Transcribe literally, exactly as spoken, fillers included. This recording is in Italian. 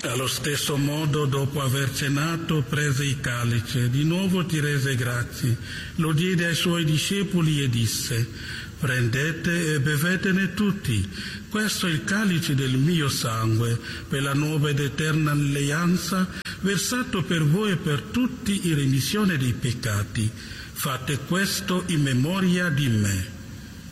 Allo stesso modo, dopo aver cenato, prese il calice, di nuovo ti rese grazie, lo diede ai suoi discepoli e disse: prendete e bevetene tutti, questo è il calice del mio sangue, per la nuova ed eterna alleanza, versato per voi e per tutti in remissione dei peccati. Fate questo in memoria di me.